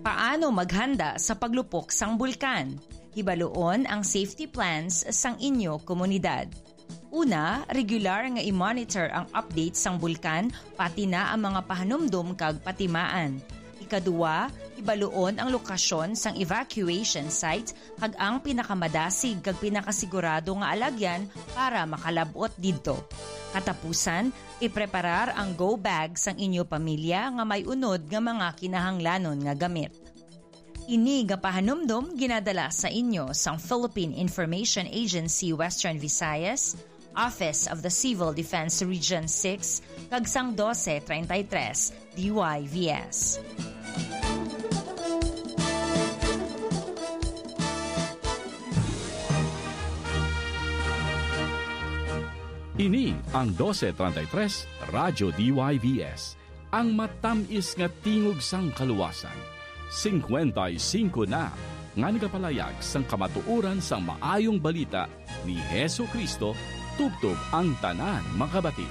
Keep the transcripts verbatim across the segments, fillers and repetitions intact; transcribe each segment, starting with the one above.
Paano maghanda sa paglupok sang bulkan? Hibaluon ang safety plans sang inyo komunidad. Una, regular nga i-monitor ang update sang bulkan pati na ang mga pahanumdum kag patimaan. Ikaduwa, ibaluon ang lokasyon sang evacuation site kag ang pinakamadasig kag pinakasigurado nga alagyan para makalabot didto. Katapusan, ipreparar ang go bag sang inyo pamilya nga may unod nga mga kinahanglanon nga gamit. Ini nga pahanumdum ginadala sa inyo sang Philippine Information Agency Western Visayas, Office of the Civil Defense Region six, kag sang twelve thirty-three D Y V S. Ini ang twelve thirty-three Radyo D Y V S, ang matamis nga tingog sang kaluwasan. fifty-five na nga nagapalayag sang kamatuoran sang maayong balita ni Hesu Kristo tubtob ang tanan makabati.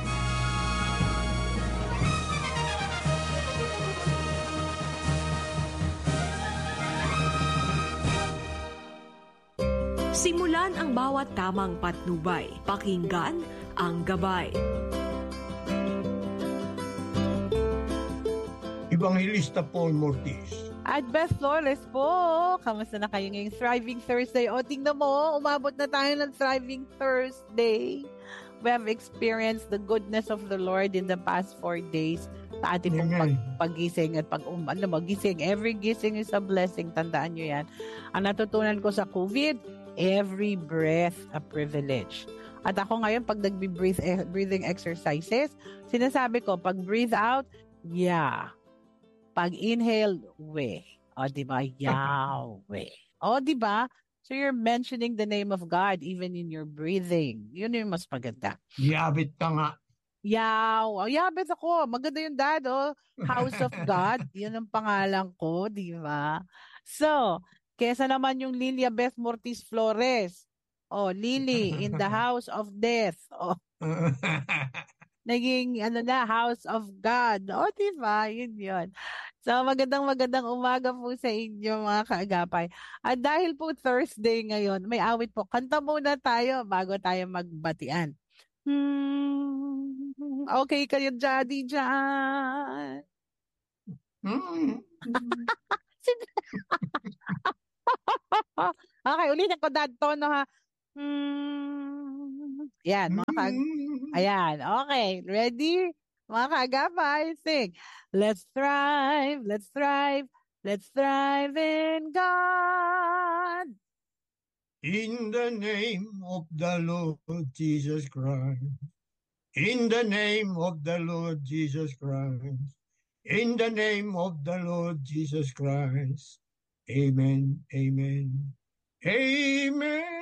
Simulan ang bawat tamang patnubay. Pakinggan ang gabay. Evangelista Paul Mortis. At Beth Flores po. Kamusta na kayo ngayong Thriving Thursday? O, tingnan mo, umabot na tayo ng Thriving Thursday. We have experienced the goodness of the Lord in the past four days sa ating pong pag, paggising at pag um, ano, magising. Every gising is a blessing. Tandaan nyo yan. Ang natutunan ko sa COVID, every breath a privilege. At ako ngayon, pag nagbe-breathe, breathing exercises, sinasabi ko, pag breathe out, yeah. Pag inhale, we. O, diba? Yahweh. O, diba? So you're mentioning the name of God even in your breathing. Yun yung mas maganda. Yabit ka nga. Yaw. O, yabit ako. Maganda yung dad, oh. House of God. Yun ang pangalan ko, diba? So, kesa naman yung Lilia Beth Mortis Flores. Oh, Lily, in the house of death. Oh. Naging, ano na, house of God. O, diba? Yun yun. So, magandang magandang umaga po sa inyo, mga kaagapay. At dahil po Thursday ngayon, may awit po. Kanta muna tayo bago tayo magbatian. Hmm, okay kayo, Daddy, dyan. Okay, ulitin ko, Dad, tono, ha. Hmm. Yan, mga ka... Ayan, okay. Ready? Mga kaagapay, sing. Let's thrive, let's thrive, let's thrive in God. In the name of the Lord Jesus Christ. In the name of the Lord Jesus Christ. In the name of the Lord Jesus Christ. Amen, amen, amen.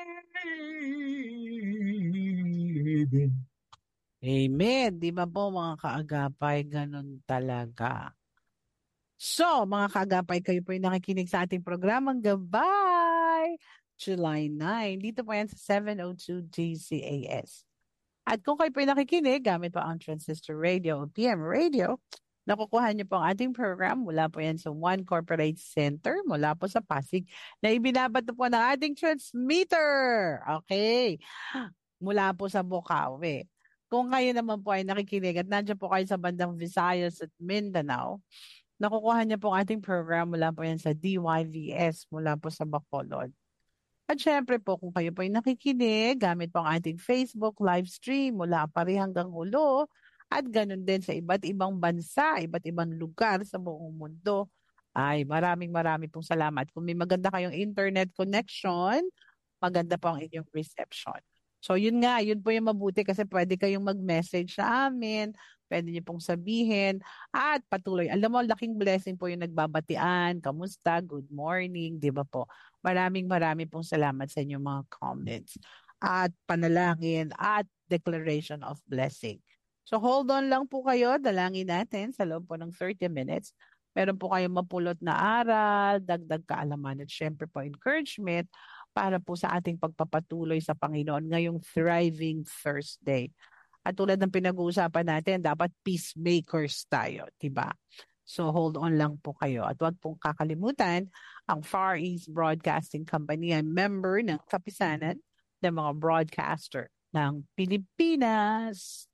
Amen. Amen. Di ba po mga kaagapay, ganun talaga. So, mga kaagapay, kayo po yung nakikinig sa ating programang Gabay, July ninth. Dito po yan sa seven oh two D C A S. At kung kayo po yung nakikinig, gamit po ang Transistor Radio o P M Radio, nakukuha niyo po ang ating program mula po yan sa One Corporate Center, mula po sa Pasig, na ibinabato po ng ating transmitter. Okay. Mula po sa Bukawi. Kung kayo naman po ay nakikinig at nandiyan po kayo sa bandang Visayas at Mindanao, nakukuha niyo po ang ating program mula po yan sa D Y V S, mula po sa Bacolod. At syempre po, kung kayo po ay nakikinig, gamit po ang ating Facebook live stream mula pari hanggang hulo, at ganun din sa iba't ibang bansa, iba't ibang lugar sa buong mundo, ay maraming maraming pong salamat. Kung may maganda kayong internet connection, maganda po ang inyong reception. So yun nga, yun po yung mabuti kasi pwede kayong mag-message sa amin, pwede niyo pong sabihin, at patuloy. Alam mo, laking blessing po yung nagbabatian, kamusta, good morning, di ba po? Maraming maraming pong salamat sa inyong mga comments, at panalangin, at declaration of blessing. So hold on lang po kayo, dalangin natin sa loob po ng thirty minutes. Meron po kayong mapulot na aral, dagdag kaalaman, at syempre po encouragement, para po sa ating pagpapatuloy sa Panginoon ngayong Thriving Thursday. At tulad ng pinag-uusapan natin, dapat peacemakers tayo, diba? So hold on lang po kayo. At huwag pong kakalimutan, ang Far East Broadcasting Company ay member ng kapisanan ng mga broadcaster ng Pilipinas.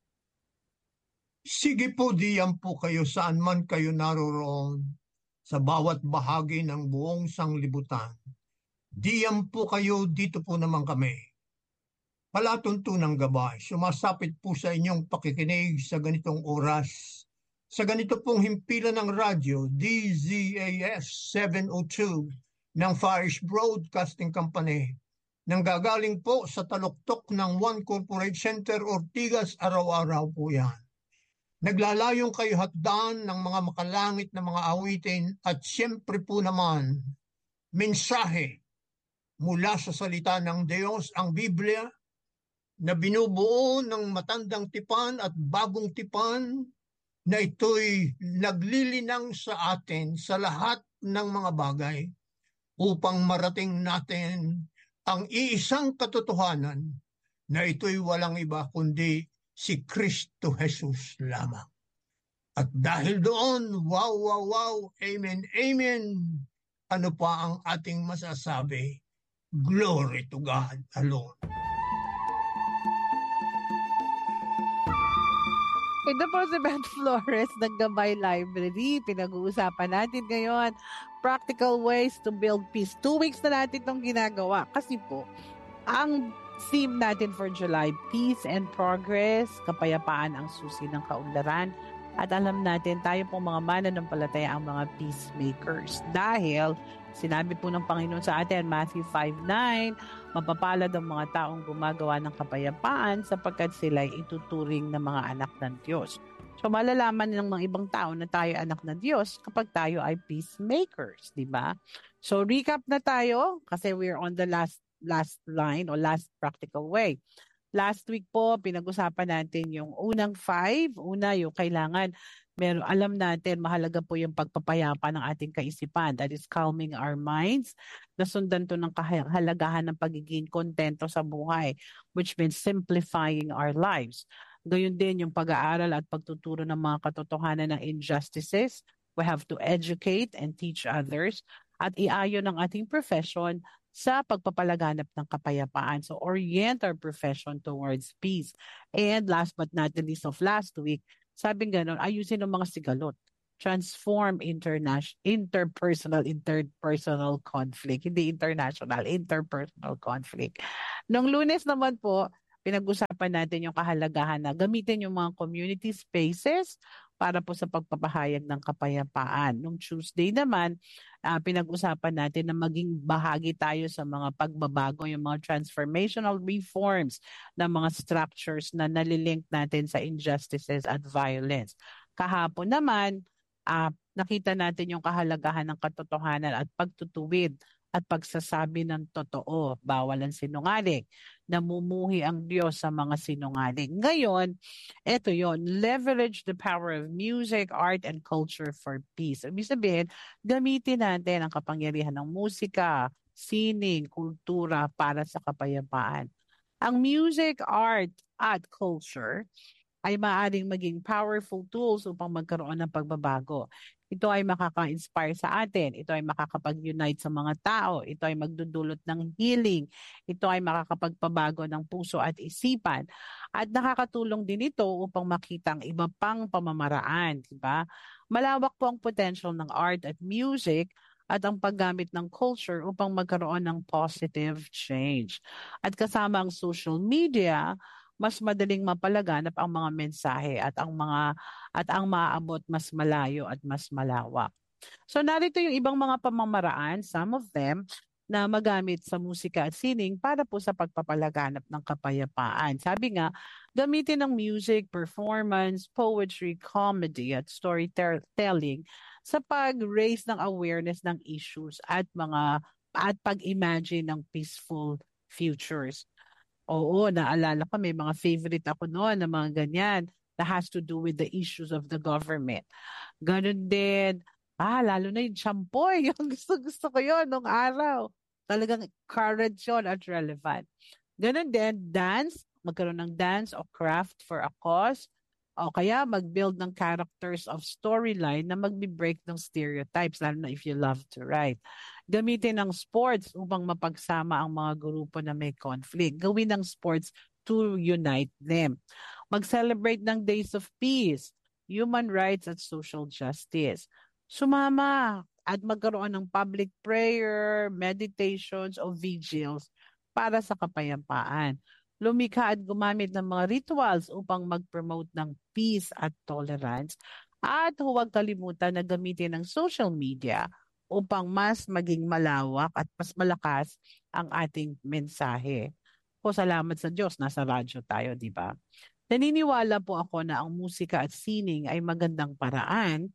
Sige po, diyan po kayo saan man kayo naroroon sa bawat bahagi ng buong sanglibutan. Diyan po kayo, dito po naman kami. Palatuntunang gabay, sumasapit po sa inyong pakikinig sa ganitong oras. Sa ganito pong himpilan ng radyo, D Z A S seven oh two ng Far East Broadcasting Company, nang gagaling po sa taluktok ng One Corporate Center, Ortigas, araw-araw po yan. Naglalayong kayo hatdan ng mga makalangit na mga awitin at siyempre po naman, mensahe mula sa salita ng Diyos, ang Biblia, na binubuo ng matandang tipan at bagong tipan, na ito'y naglilinang sa atin sa lahat ng mga bagay upang marating natin ang iisang katotohanan na ito'y walang iba kundi si Kristo Jesus lamang. At dahil doon, wow, wow, wow, amen, amen, ano pa ang ating masasabi? Glory to God alone. Ito po si Beth Flores ng Gabay Library. Pinag-uusapan natin ngayon practical ways to build peace. Two weeks na natin itong ginagawa. Kasi po, ang theme natin for July, peace and progress, kapayapaan ang susi ng kaunlaran. At alam natin, tayo pong mga mananampalataya ang mga peacemakers. Dahil, sinabi po ng Panginoon sa atin, Matthew five nine, mapapalad ang mga taong gumagawa ng kapayapaan sapagkat sila ay ituturing ng mga anak ng Diyos. So, malalaman ng mga ibang tao na tayo anak ng Diyos kapag tayo ay peacemakers, di ba? So, recap na tayo kasi we're on the last last line o last practical way. Last week po, pinag-usapan natin yung unang five. Una, yung kailangan, meron, alam natin, mahalaga po yung pagpapayapa ng ating kaisipan. That is calming our minds. Nasundan to ng kahalagahan ng pagiging kontento sa buhay, which means simplifying our lives. Gayun din yung pag-aaral at pagtuturo ng mga katotohanan ng injustices. We have to educate and teach others at iayon ang ating profession sa pagpapalaganap ng kapayapaan. So, orient our profession towards peace. And last but not the least of last week, sabing gano'n, ayusin ang mga sigalot. Transform international, interpersonal, interpersonal conflict. Hindi international, interpersonal conflict. Nung Lunes naman po, pinag-usapan natin yung kahalagahan na gamitin yung mga community spaces para po sa pagpapahayag ng kapayapaan. Nung Tuesday naman, uh, pinag-usapan natin na maging bahagi tayo sa mga pagbabago, yung mga transformational reforms ng mga structures na nalilink natin sa injustices at violence. Kahapon naman, uh, nakita natin yung kahalagahan ng katotohanan at pagtutuwid at pagsasabi ng totoo, bawal ang sinungaling. Namumuhi ang Diyos sa mga sinungaling. Ngayon, eto yon, leverage the power of music, art, and culture for peace. Ibig sabihin, gamitin natin ang kapangyarihan ng musika, sining, kultura para sa kapayapaan. Ang music, art, at culture ay maaaring maging powerful tools upang magkaroon ng pagbabago. Ito ay makaka-inspire sa atin. Ito ay makakapag-unite sa mga tao. Ito ay magdudulot ng healing. Ito ay makakapagpabago ng puso at isipan. At nakakatulong din ito upang makita ang iba pang pamamaraan. Diba? Malawak po ang potential ng art at music at ang paggamit ng culture upang magkaroon ng positive change. At kasama ang social media, mas madaling mapalaganap ang mga mensahe at ang mga at ang maaabot mas malayo at mas malawak. So narito yung ibang mga pamamaraan, some of them, na magamit sa musika at sining para po sa pagpapalaganap ng kapayapaan. Sabi nga, gamitin ng music, performance, poetry, comedy at storytelling sa pag-raise ng awareness ng issues at mga at pag-imagine ng peaceful futures. Oo, naalala ko, may mga favorite ako noon na mga ganyan na has to do with the issues of the government. Ganon din, ah, lalo na yung champoy, yung gusto-gusto ko yun nung araw. Talagang current yun at relevant. Ganon din, dance, magkaroon ng dance o craft for a cause, O kaya mag-build ng characters of storyline na magbi-break ng stereotypes, lalo na if you love to write. Gamitin ng sports upang mapagsama ang mga grupo na may conflict. Gawin ng sports to unite them. Mag-celebrate ng days of peace, human rights at social justice. Sumama at magkaroon ng public prayer, meditations o vigils para sa kapayapaan. Lumikha at gumamit ng mga rituals upang mag-promote ng peace at tolerance. At huwag kalimutan na gamitin ng social media upang mas maging malawak at mas malakas ang ating mensahe. Po, salamat sa Diyos, nasa radyo tayo, di ba? Naniniwala po ako na ang musika at sining ay magandang paraan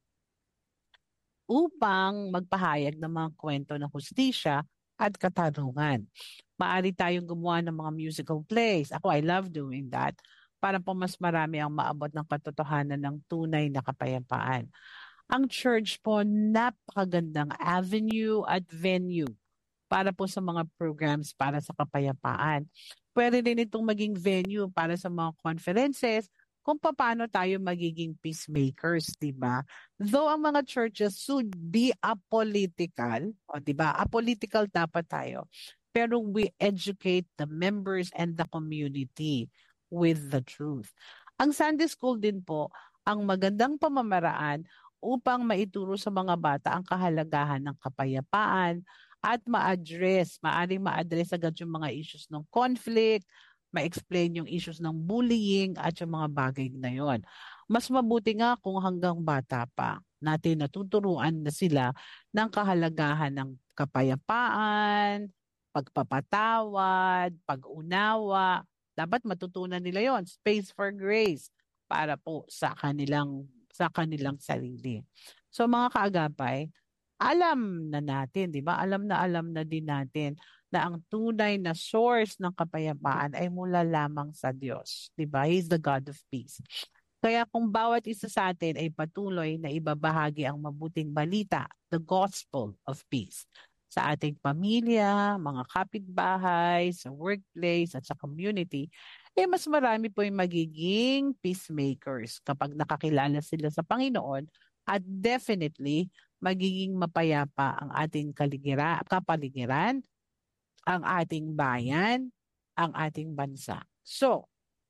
upang magpahayag ng mga kwento ng hustisya at katarungan. Maaari tayong gumawa ng mga musical plays. Ako, I love doing that. Para po mas marami ang maabot ng katotohanan ng tunay na kapayapaan. Ang church po, napakagandang avenue at venue para po sa mga programs para sa kapayapaan. Pwede din itong maging venue para sa mga conferences kung paano tayo magiging peacemakers, di ba? Though ang mga churches should be apolitical, o di ba? Apolitical dapat tayo. Pero we educate the members and the community with the truth. Ang Sunday School din po, ang magandang pamamaraan upang maituro sa mga bata ang kahalagahan ng kapayapaan at ma-address, maaring ma-address agad yung mga issues ng conflict, ma-explain yung issues ng bullying at yung mga bagay na yon. Mas mabuti nga kung hanggang bata pa natin natuturuan na sila ng kahalagahan ng kapayapaan, pagpapatawad, pag-unawa. Dapat matutunan nila yon. Space for grace para po sa kanilang sa kanilang sarili. So mga kaagapay, alam na natin, di ba? Alam na alam na din natin na ang tunay na source ng kapayapaan ay mula lamang sa Diyos. Di ba? He is the God of peace. Kaya kung bawat isa sa atin ay patuloy na ibabahagi ang mabuting balita, the gospel of peace, sa ating pamilya, mga kapitbahay, sa workplace at sa community, eh mas marami po yung magiging peacemakers kapag nakakilala sila sa Panginoon at definitely magiging mapayapa ang ating kaligira, kapaligiran, ang ating bayan, ang ating bansa. So,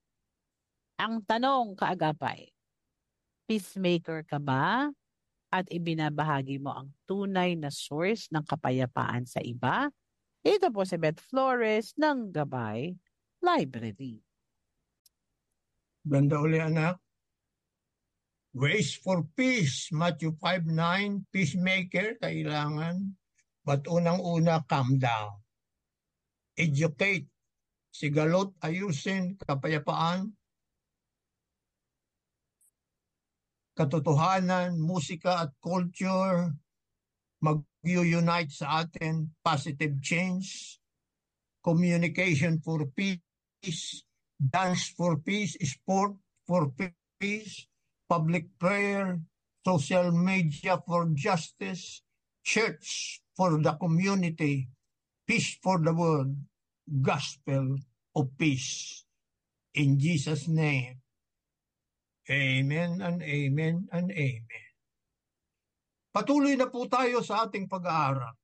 ang tanong kaagapay, peacemaker ka ba? At ibinabahagi mo ang tunay na source ng kapayapaan sa iba? Ito po si Beth Flores ng Gabay Library. Ganda uli, anak. Ways for peace, Matthew five nine, peacemaker, kailangan. But unang-una, calm down. Educate, sigalot, ayusin, kapayapaan, katotohanan, musika at culture, mag-unite sa atin, positive change, communication for peace, dance for peace, sport for peace, public prayer, social media for justice, church for the community, peace for the world, gospel of peace. In Jesus' name, amen and amen and amen. Patuloy na po tayo sa ating pag-aaral.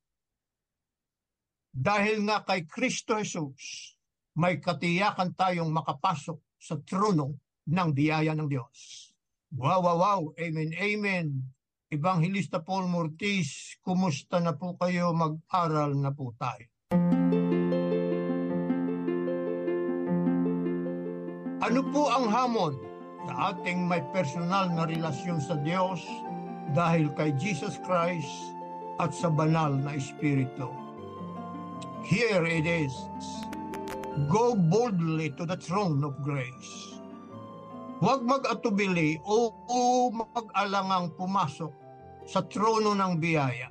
Dahil nga kay Kristo Jesus, may katiyakan tayong makapasok sa trono ng biyaya ng Diyos. Wow, wow, wow. Amen, amen. Evangelista Paul Mortiz, kumusta na po kayo? Mag-aral na po tayo. Ano po ang hamon sa ating may personal na relasyon sa Diyos dahil kay Jesus Christ at sa banal na Espiritu? Here it is. Go boldly to the throne of grace. Huwag mag-atubili o, o mag-alangang pumasok sa trono ng biyaya.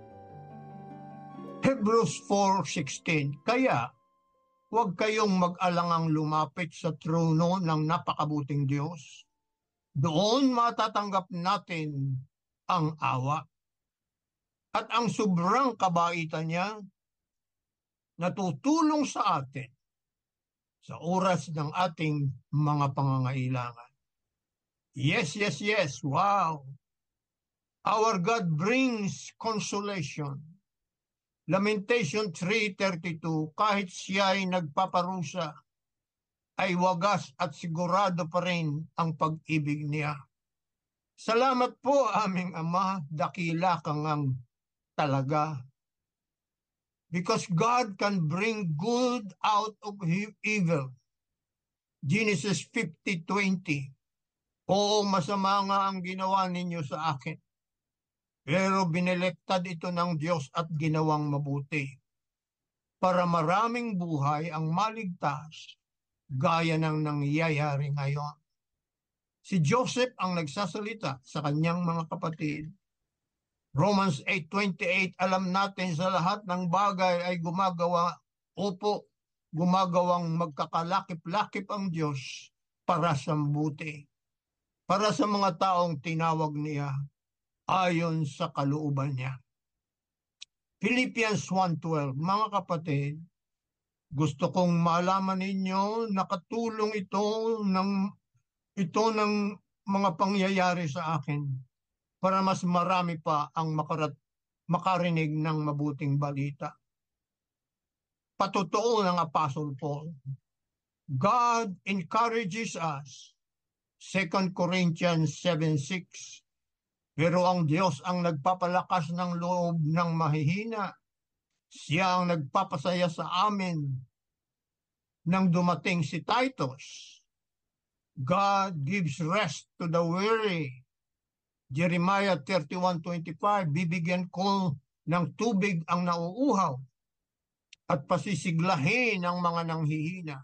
Hebrews four sixteen. Kaya, huwag kayong mag-alangang lumapit sa trono ng napakabuting Diyos. Doon matatanggap natin ang awa at ang sobrang kabaitan niya na tutulong sa atin sa oras ng ating mga pangangailangan. Yes, yes, yes. Wow. Our God brings consolation. Lamentation three thirty-two, kahit siya ay nagpaparusa, ay wagas at sigurado pa rin ang pag-ibig niya. Salamat po aming Ama, dakila kang ang talaga. Because God can bring good out of evil. Genesis fifty twenty. Oo, masama nga ang ginawa ninyo sa akin. Pero binelektad ito ng Diyos at ginawang mabuti. Para maraming buhay ang maligtas, gaya ng nangyayari ngayon. Si Joseph ang nagsasalita sa kanyang mga kapatid. Romans eight twenty-eight, alam natin sa lahat ng bagay ay gumagawa, opo, gumagawang magkakalakip-lakip ang Diyos para sa mabuti. Para sa mga taong tinawag niya ayon sa kalooban niya. Philippians one twelve, mga kapatid, gusto kong malaman ninyo nakatulong ito ng ito ng mga pangyayari sa akin para mas marami pa ang makarat, makarinig ng mabuting balita. Patotoo ng Apostle Paul, God encourages us, Second Corinthians seven six, pero ang Diyos ang nagpapalakas ng loob ng mahihina. Siya ang nagpapasaya sa amin nang dumating si Titus. God gives rest to the weary. Jeremiah thirty-one twenty-five, bibigyan ko ng tubig ang nauuhaw at pasisiglahin ang mga nanghihina.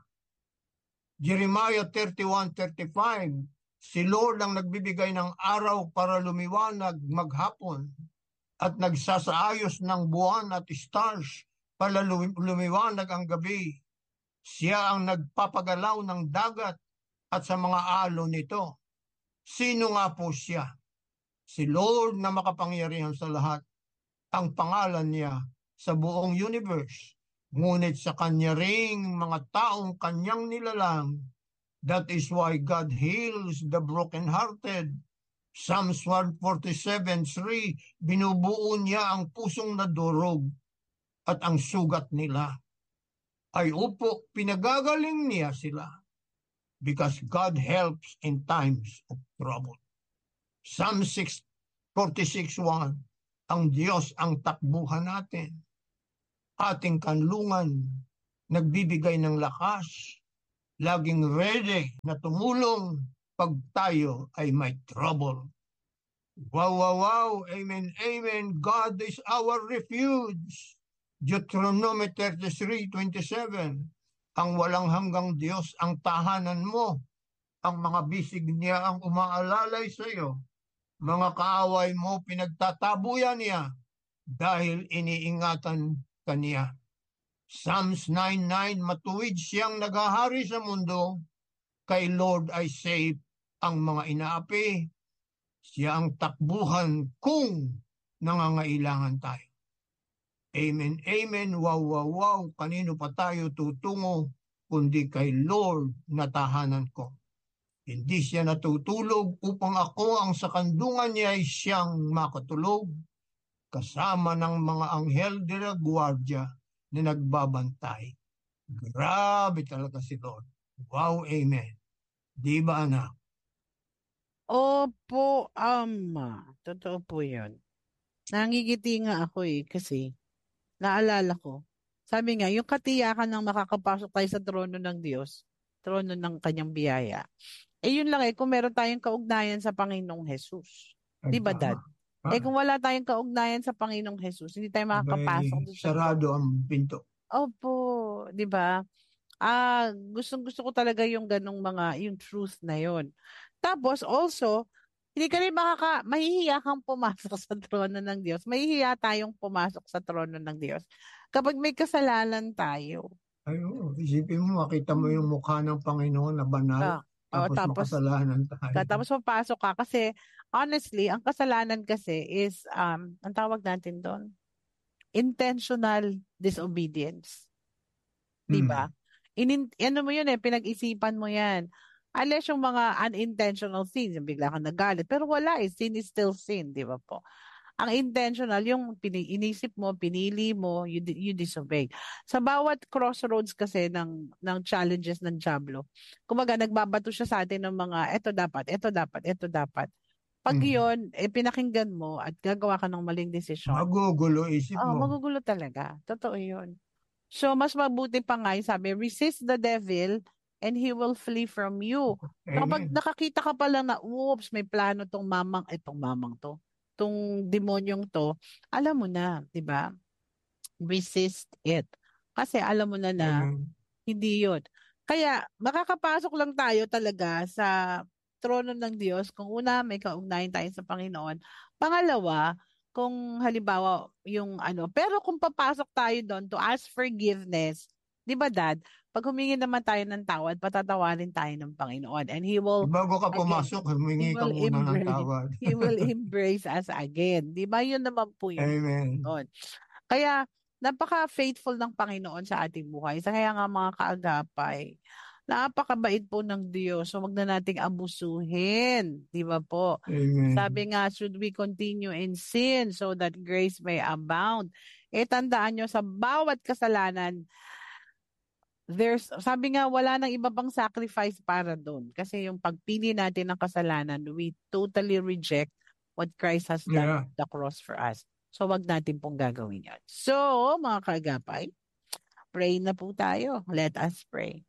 Jeremiah thirty-one thirty-five, si Lord ang nagbibigay ng araw para lumiwanag maghapon at nagsasaayos ng buwan at stars para lumiwanag ang gabi. Siya ang nagpapagalaw ng dagat at sa mga alon nito. Sino nga po siya? Si Lord na makapangyarihan sa lahat. Ang pangalan niya sa buong universe. Ngunit sa kanya ring mga taong kanyang nilalang. That is why God heals the brokenhearted. Psalms one forty-seven three, binubuo niya ang pusong nadurog at ang sugat nila. Ay upo, pinagagaling niya sila because God helps in times of trouble. Psalm six forty-six one, ang Diyos ang takbuhan natin. Ating kanlungan, nagbibigay ng lakas, laging ready na tumulong pag tayo ay may trouble. Wow, wow, wow. Amen, amen. God is our refuge. Deuteronomy thirty-three twenty-seven. Ang walang hanggang Diyos ang tahanan mo. Ang mga bisig niya ang umaalalay sa iyo. Mga kaaway mo pinagtatabuyan niya dahil iniingatan kaniya. Psalms nine nine, matuwid siyang naghahari sa mundo, kay Lord ay safe ang mga inaapi. Siya ang takbuhan kung nangangailangan tayo. Amen, amen, wow, wow, wow. Kanino pa tayo tutungo kundi kay Lord na tahanan ko. Hindi siya natutulog upang ako ang sa kandungan niya ay siyang makatulog. Kasama ng mga anghel de la guardia na nagbabantay. Grabe talaga si Lord. Wow, amen. Di ba, anak? Opo, Ama. Totoo po yun. Nangigiti nga ako eh, kasi naalala ko. Sabi nga, yung katiyakan ng makakapasok tayo sa trono ng Diyos, trono ng kanyang biyaya, eh yun lang eh, kung meron tayong kaugnayan sa Panginoong Jesus. Di ba, Dad? Ah, eh kung wala tayong kaugnayan sa Panginoong Jesus, hindi tayo makakapasok doon sa sarado ang pinto. Opo, di ba? Ah, gustong gusto ko talaga yung ganong mga, yung truth na yon. Tapos also, hindi ka rin makaka, mahihiya kang pumasok sa trono ng Diyos. Mahihiya tayong pumasok sa trono ng Diyos kapag may kasalanan tayo. Ay, oh, isipin mo, makita mo yung mukha ng Panginoon na banal, Ah, oh, tapos, tapos makasalanan tayo. Tapos papasok ka kasi honestly, ang kasalanan kasi is um ang tawag natin doon, intentional disobedience. 'Di ba? Hmm. Inin ano mo 'yun eh, pinag-isipan mo 'yan. Unless yung mga unintentional sins, yung bigla kang nagalit. Pero wala eh, sin is still sin, di ba po? Ang intentional, yung pini- inisip mo, pinili mo, you, di- you disobey. Sa bawat crossroads kasi ng, ng challenges ng Diablo, kumaga nagbabato siya sa atin ng mga, eto dapat, eto dapat, eto dapat. Pag Mm. yun, eh, pinakinggan mo at gagawa ka ng maling desisyon, Magugulo isip oh, mo. magugulo talaga. Totoo yun. So, mas mabuti pa nga yung sabi, resist the devil and he will flee from you. So, kapag Amen. nakakita ka pa lang na, oops, may plano tong mamang, itong mamang to, tong demonyong to, alam mo na, di ba? Resist it. Kasi alam mo na na Amen. hindi yun. Kaya, makakapasok lang tayo talaga sa trono ng Diyos kung una, may kaugnayan tayo sa Panginoon. Pangalawa, kung halimbawa yung ano, pero kung papasok tayo doon to ask forgiveness, di ba dad, pag humingi naman tayo ng tawad, patatawarin tayo ng Panginoon and He will, Bago ka again, pumasok, He humingi ka will muna ng embrace, tawad. He will embrace us again. Di ba yun naman po yung Amen. Panginoon. Kaya, napaka-faithful ng Panginoon sa ating buhay. Sa kaya nga mga kaagapay, napakabait po ng Diyos. So, wag na nating abusuhin. Di ba po? Amen. Sabi nga, should we continue in sin so that grace may abound? Eh, tandaan nyo, sa bawat kasalanan, there's, sabi nga, wala nang iba pang sacrifice para doon. Kasi yung pagpili natin ng kasalanan, we totally reject what Christ has done Yeah. on the cross for us. So, wag natin pong gagawin yan. So, mga kaagapay, pray na po tayo. Let us pray.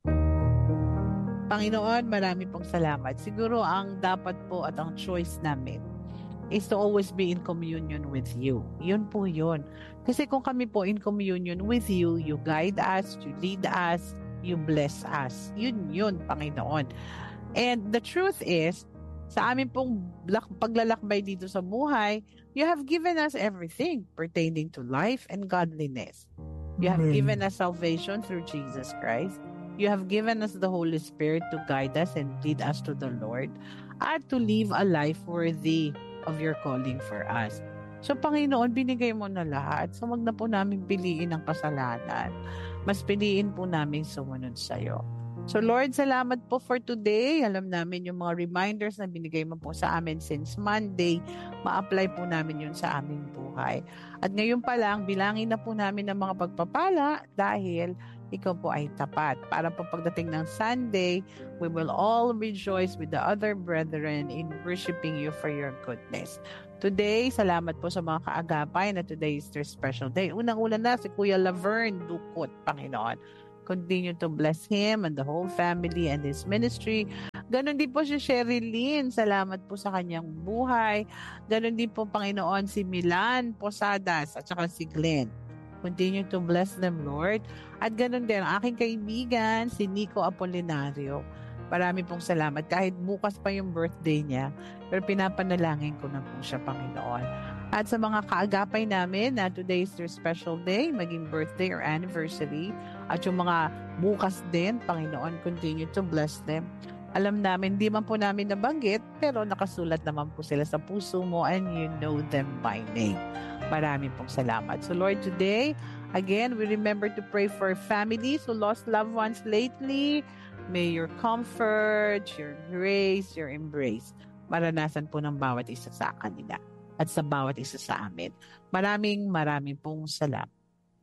Panginoon, marami pong salamat. Siguro ang dapat po at ang choice namin is to always be in communion with you. Yun po yun. Kasi kung kami po in communion with you, you guide us, you lead us, you bless us. Yun yun, Panginoon. And the truth is, sa amin pong paglalakbay dito sa buhay, you have given us everything pertaining to life and godliness. You have Amen. given us salvation through Jesus Christ. You have given us the Holy Spirit to guide us and lead us to the Lord at to live a life worthy of your calling for us. So, Panginoon, binigay mo na lahat. So, wag na po namin piliin ang kasalanan. Mas piliin po namin sumunod sa'yo. So Lord, salamat po for today. Alam namin yung mga reminders na binigay mo po sa amin since Monday, ma-apply po namin yun sa aming buhay. At ngayon pa lang, bilangin na po namin ang mga pagpapala dahil ikaw po ay tapat. Para po pagdating ng Sunday, we will all rejoice with the other brethren in worshiping you for your goodness. Today, salamat po sa mga kaagapay na today is their special day. Unang-una na si Kuya Laverne Ducot, Panginoon. Continue to bless him and the whole family and his ministry. Ganon din po si Sherilyn. Salamat po sa kanyang buhay. Ganon din po, Panginoon, si Milan Posadas at saka si Glenn. Continue to bless them, Lord. At ganon din ang aking kaibigan, si Nico Apolinario. Marami pong salamat. Kahit bukas pa yung birthday niya, pero pinapanalangin ko na po siya, Panginoon. At sa mga kaagapay namin na today is their special day, maging birthday or anniversary, at yung mga bukas din, Panginoon, continue to bless them. Alam namin, di man po namin nabanggit, pero nakasulat naman po sila sa puso mo and you know them by name. Maraming pong salamat. So Lord, today, again, we remember to pray for families who lost loved ones lately. May your comfort, your grace, your embrace maranasan po ng bawat isa sa kanila at sa bawat isa sa amin. Maraming maraming pong salamat.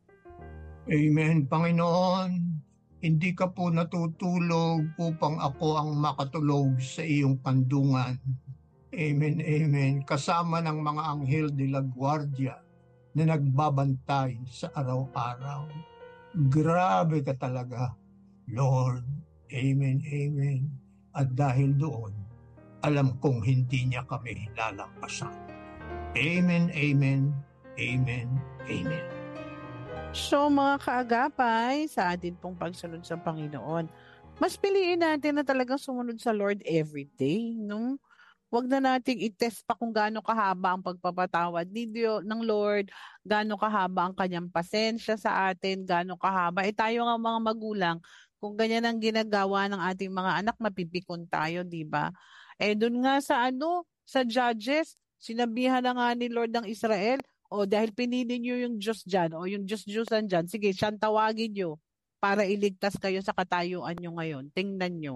Amen. Panginoon, hindi ka po natutulog upang ako ang makatulog sa iyong kandungan. Amen, amen. Kasama ng mga anghel de la guardia na nagbabantay sa araw-araw. Grabe ka talaga, Lord. Amen, amen. At dahil doon, alam kong hindi niya kami lalampasan. Amen, amen, amen, amen. So mga kaagapay, sa atin pong pagsunod sa Panginoon, mas piliin natin na talagang sumunod sa Lord every day, no? Huwag na nating i-test pa kung gaano kahaba ang pagpapatawad ni Diyo, ng Lord, gaano kahaba ang kanyang pasensya sa atin, gaano kahaba. Eh tayo nga mga magulang, kung ganyan ang ginagawa ng ating mga anak, mapipikon tayo, di ba? Eh doon nga sa ano, sa Judges, sinabihan na nga ni Lord ng Israel, o dahil pinili niyo yung Diyos dyan, o yung Diyos-Diyusan dyan, sige, siyang tawagin niyo para iligtas kayo sa katayuan niyo ngayon. Tingnan niyo.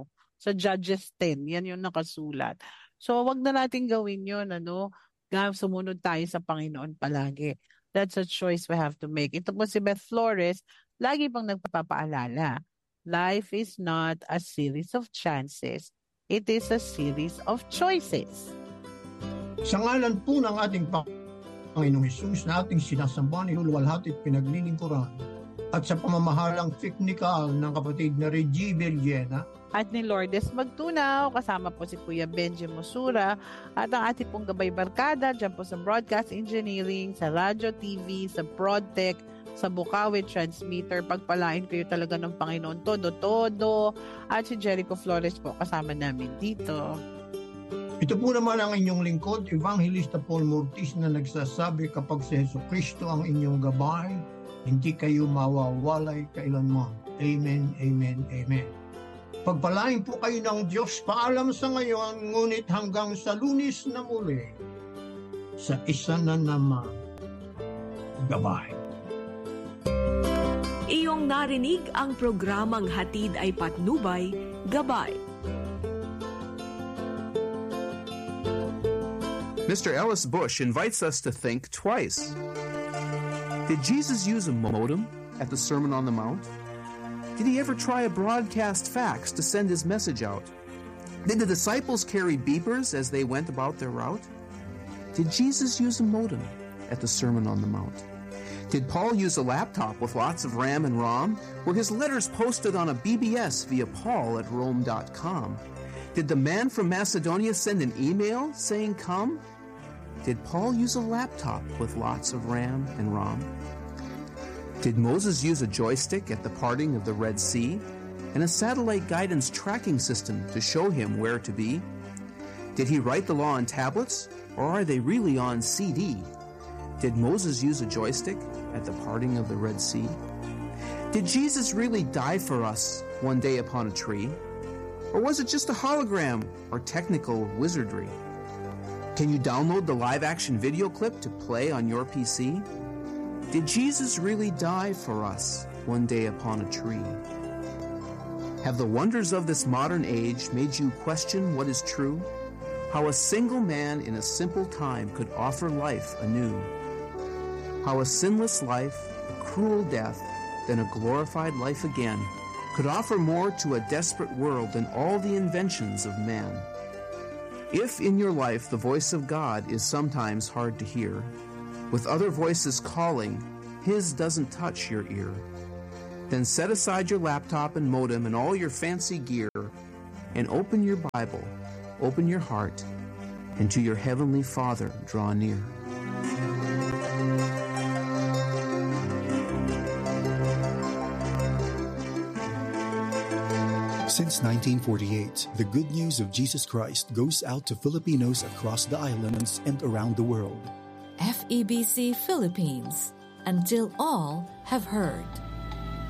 Sa Judges ten, yan yung nakasulat. So, wag na natin gawin yun, ano? Sumunod tayo sa Panginoon palagi. That's a choice we have to make. Ito po si Beth Flores, lagi pang nagpapaalala. Life is not a series of chances. It is a series of choices. Sa ngalan po ng ating Panginoong Hesus na ating sinasamba, niluluwalhati at pinaglilingkuran, at sa pamamahalang technical ng kapatid na Reggie Villena, at ni Lourdes Magtunaw, kasama po si Kuya Benji Mosura, at ang ating pong gabay barkada dyan po sa Broadcast Engineering, sa Radio T V, sa ProdTech, sa Bukawi Transmitter. Pagpalain kayo talaga ng Panginoon todo-todo. At si Jericho Flores po kasama namin dito. Ito po naman ang inyong lingkod, Evangelista Paul Mortis, na nagsasabi, kapag si Jesucristo ang inyong gabay, hindi kayo mawawalay kailanman. Amen, amen, amen. Pagpalain po kayo ng Diyos. Paalam sa ngayon, ngunit hanggang sa Lunes na muli, sa isa na naman gabay. Iyong narinig ang programang Hatid ay Patnubay, Gabay. Mister Ellis Bush invites us to think twice. Did Jesus use a modem at the Sermon on the Mount? Did he ever try a broadcast fax to send his message out? Did the disciples carry beepers as they went about their route? Did Jesus use a modem at the Sermon on the Mount? Did Paul use a laptop with lots of RAM and ROM? Were his letters posted on a B B S via paul at rome dot com? Did the man from Macedonia send an email saying come? Did Paul use a laptop with lots of RAM and ROM? Did Moses use a joystick at the parting of the Red Sea and a satellite guidance tracking system to show him where to be? Did he write the law on tablets, or are they really on C D? Did Moses use a joystick at the parting of the Red Sea? Did Jesus really die for us one day upon a tree? Or was it just a hologram or technical wizardry? Can you download the live-action video clip to play on your P C? Did Jesus really die for us one day upon a tree? Have the wonders of this modern age made you question what is true? How a single man in a simple time could offer life anew? How a sinless life, a cruel death, then a glorified life again, could offer more to a desperate world than all the inventions of man? If in your life the voice of God is sometimes hard to hear, with other voices calling, His doesn't touch your ear, then set aside your laptop and modem and all your fancy gear and open your Bible, open your heart, and to your Heavenly Father draw near. Since nineteen forty-eight, the good news of Jesus Christ goes out to Filipinos across the islands and around the world. F E B C Philippines, until all have heard.